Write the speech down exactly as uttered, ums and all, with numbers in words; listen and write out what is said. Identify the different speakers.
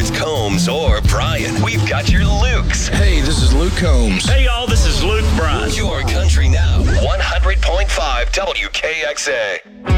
Speaker 1: it's Combs or Brian, we've got your Lukes.
Speaker 2: Hey, this is Luke Combs.
Speaker 3: Hey, y'all, this is Luke Bryan.
Speaker 1: Your Country Now, one hundred point five W K X A.